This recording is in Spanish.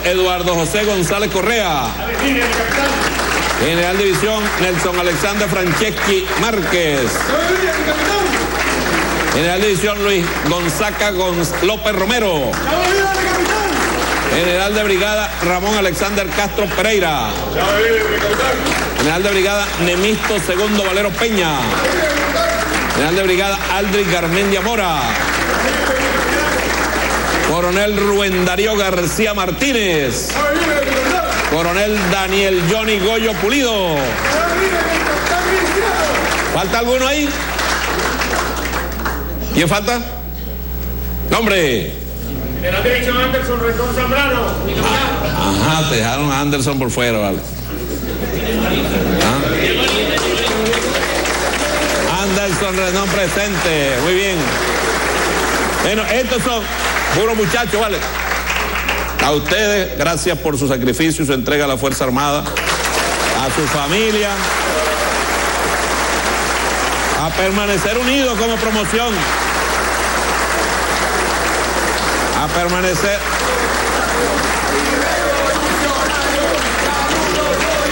Eduardo José González Correa. General División, Nelson Alexander Franceschi Márquez. General División, Luis Gonzaga López Romero. General de Brigada, Ramón Alexander Castro Pereira. General de Brigada, Nemisto II Valero Peña. General de Brigada, Aldrich Garmendia Mora. Coronel Rubén Darío García Martínez. Coronel Daniel Johnny Goyo Pulido. ¿Falta alguno ahí? ¿Quién falta? ¡Nombre! De la dirección Anderson Rendón Zambrano. Ajá, te dejaron a Anderson por fuera, vale. Anderson Rendón presente, muy bien. Bueno, estos son puros muchachos, vale. A ustedes, gracias por su sacrificio y su entrega a la Fuerza Armada, a su familia, a permanecer unidos como promoción, a permanecer